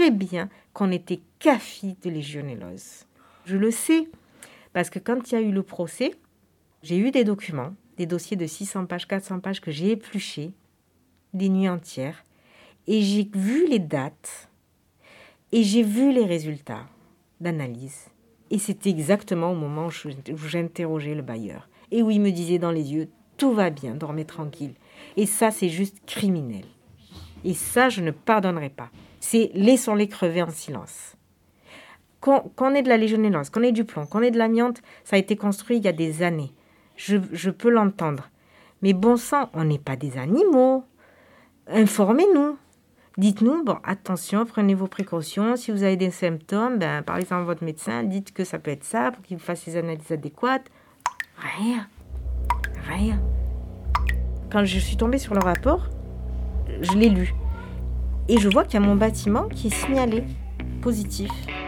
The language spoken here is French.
très bien qu'on était CAFI de légionellose. Je le sais, parce que quand il y a eu le procès, j'ai eu des documents, des dossiers de 600 pages, 400 pages que j'ai épluchés, des nuits entières, et j'ai vu les dates, et j'ai vu les résultats d'analyse. Et c'était exactement au moment où j'interrogeais le bailleur, et où il me disait dans les yeux, tout va bien, dormez tranquille. Et ça, c'est juste criminel. Et ça, je ne pardonnerai pas. C'est laissons-les crever en silence. Qu'on ait de la légionellose, qu'on ait du plomb, qu'on ait de l'amiante, ça a été construit il y a des années. Je peux l'entendre. Mais bon sang, on n'est pas des animaux. Informez-nous. Dites-nous, bon, attention, prenez vos précautions. Si vous avez des symptômes, parlez-en à votre médecin. Dites que ça peut être ça pour qu'il vous fasse les analyses adéquates. Rien. Quand je suis tombée sur le rapport, je l'ai lu. Et je vois qu'il y a mon bâtiment qui est signalé positif.